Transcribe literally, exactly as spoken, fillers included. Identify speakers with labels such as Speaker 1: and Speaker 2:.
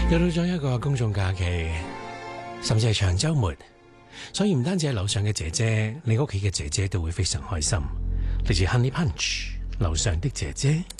Speaker 1: 又到咗一個公眾假期，甚至係長週末，所以唔單止係樓上嘅姐姐，你屋企嘅姐姐都會非常開心。嚟自 Honey Punch 樓上的姐姐。